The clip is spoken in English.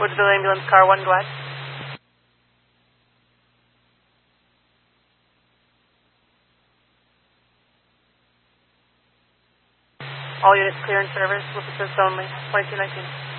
Woodville Ambulance Car 1, go ahead. All units clear in service, with assist only, 2219.